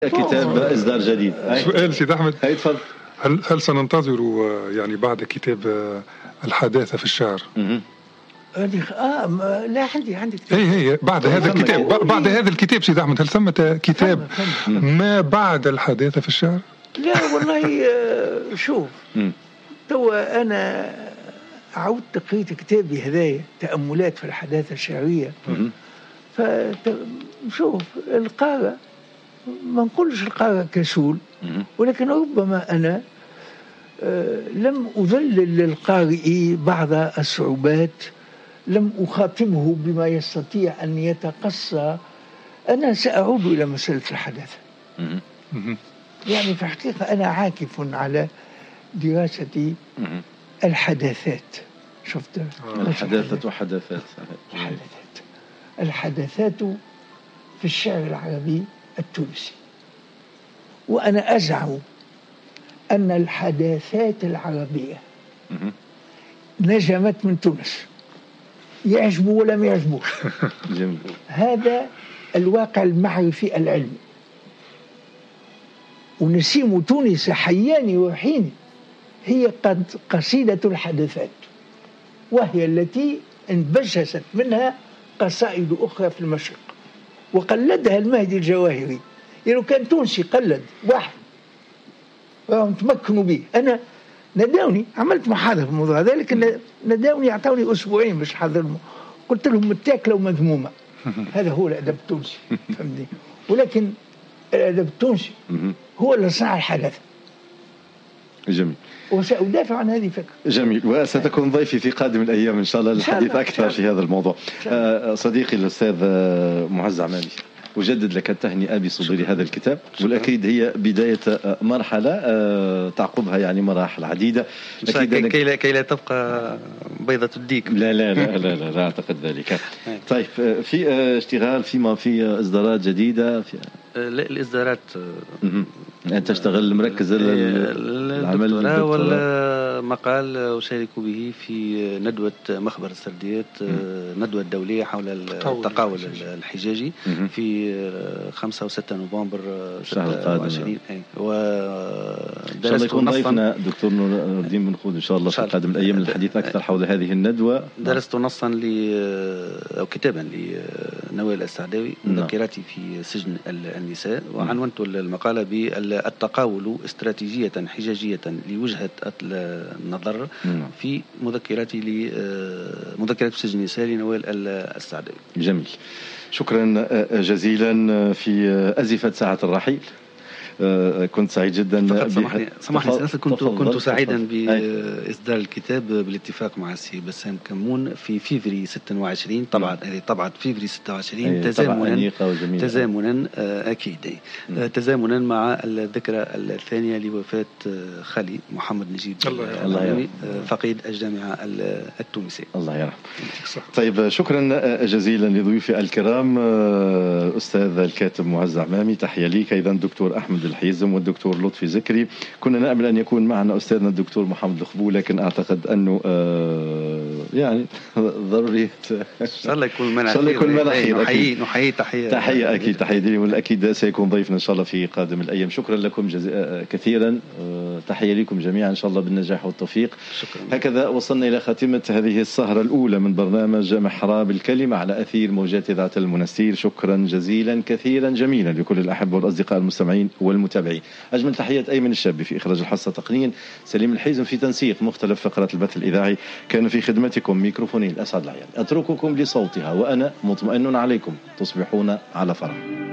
كتاب إصدار جديد. سؤال سيد أحمد، تفضل. هل سننتظر يعني بعد كتاب الحداثة في الشعر؟ لا عندي كتاب. هي بعد هذا الكتاب، بعد هذا الكتاب سيد أحمد، هل ثمة كتاب ما بعد الحداثة في الشعر؟ لا والله. شوف، توا أنا عودت قريت كتابي هذايا تأملات في الحداثة الشعرية. فشوف القارئ، ما نقولش القارئ كسول، ولكن ربما أنا لم أذلل للقارئ بعض الصعوبات، لم أخاطبه بما يستطيع أن يتقصى. أنا سأعود إلى مسألة الحداثة. يعني في الحقيقة أنا عاكف على دراسة الحداثات. شفت الحداثة وحداثات. الحداثات في الشعر العربي التونسي، وأنا أزعم أن الحداثات العربية نجمت من تونس، يعجبوا ولا ما يعجبوش. هذا الواقع المعرفي العلمي. ونسيم تونس حياني وحيني هي قد قصيدة الحداثات، وهي التي انبجست منها قصائد أخرى في المشرق وقلدها المهدي الجواهري. يعني كان تونسي قلد واحد تمكنوا به. أنا نداوني، عملت محاضرة في الموضوع هذا، لكن نداوني أعطوني أسبوعين باش حضر. قلت لهم متاكلة ومذمومة. هذا هو الأدب التونسي، فهمتني؟ ولكن الأدب التونسي هو اللي صنع الحداثة. جميل. وسأدافع عن هذه الفكرة. جميل. وستكون ضيفي في قادم الأيام إن شاء الله للحديث أكثر في هذا الموضوع. صديقي الأستاذ معز عمامي، أجدد لك التهنئة بصدور هذا الكتاب، والأكيد هي بداية مرحلة تعقبها يعني مراحل عديدة. كي لا تبقى بيضة الديك. لا أعتقد ذلك. طيب، في اشتغال في إصدارات جديدة الإصدارات. أنت تشتغل مركز العمل الدكتوراه ولا مقال أشارك به في ندوة مخبر السرديات، ندوة دولية حول التقاول الحجاجي في 5 و6 نوفمبر 26. إن شاء الله يكون ضيفنا دكتور نور الدين بن خود إن شاء الله في قادم الأيام للحديث أكثر حول هذه الندوة. درست نصا أو كتابا لنوال السعداوي، مذكراتي في سجن النساء، وعنونت المقالة بالتقاول استراتيجية حجاجية لوجهة النظر في مذكراتي مذكرات سجن النساء لنوال السعداوي. جميل. شكرا جزيلا. في أزفة ساعة الرحيل كنت سعيد جدا. سامحني كنت سعيدا بإصدار الكتاب بالاتفاق مع السي بسام كمون في فيفري 26. طبعا هذه طبعا فيفري 26 تزامنا أكيد تزامنا مع الذكرى الثانية لوفاة خالي محمد نجيب الله فقيد الجامعة التونسية. الله يرحمه. طيب، شكرا جزيلا لضيوفي الكرام، أستاذ الكاتب معز عمامي، تحية ليك أيضا دكتور أحمد الحيزم والدكتور لطفي زكري. كنا نأمل أن يكون معنا أستاذنا الدكتور محمد الخبو، لكن أعتقد أنه يعني ضروري إن شاء الله يكون من أخير. نحيي تحية أكيد، تحية لي، والأكيد سيكون ضيفنا إن شاء الله في قادم الأيام. شكرا لكم كثيرا. تحية لكم جميعا إن شاء الله بالنجاح والتوفيق. شكرا. هكذا وصلنا إلى خاتمة هذه السهرة الأولى من برنامج محراب الكلمة على أثير موجات إذاعة المنستير. شكرا جزيلا كثيرا جميلا لكل الأحبة والأصدقاء المستمعين والمتابعين. أجمل تحيات أيمن الشابي في إخراج الحصة تقنيا، سليم الحيزم في تنسيق مختلف فقرات البث الإذاعي، كان في خدمتكم ميكروفونين الأسعد العيان. أترككم لصوتها وأنا مطمئن عليكم، تصبحون على فرح.